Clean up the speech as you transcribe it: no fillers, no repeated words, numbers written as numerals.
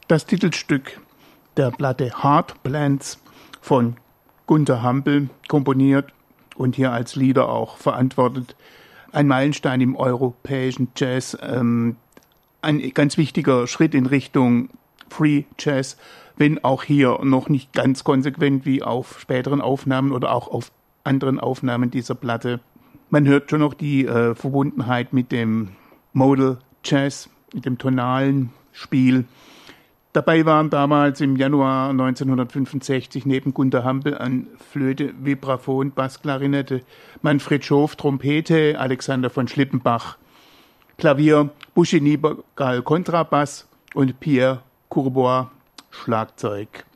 Das Titelstück der Platte Heartplants von Gunther Hampel, komponiert und hier als Lieder auch verantwortet. Ein Meilenstein im europäischen Jazz, ein ganz wichtiger Schritt in Richtung Free Jazz, wenn auch hier noch nicht ganz konsequent wie auf späteren Aufnahmen oder auch auf anderen Aufnahmen dieser Platte. Man hört schon noch die Verbundenheit mit dem Modal Jazz, mit dem tonalen Spiel. Dabei waren damals im Januar 1965 neben Gunther Hampel an Flöte, Vibraphon, Bassklarinette, Manfred Schof, Trompete, Alexander von Schlippenbach, Klavier, Buschi Niebergall, Kontrabass und Pierre Courbois, Schlagzeug.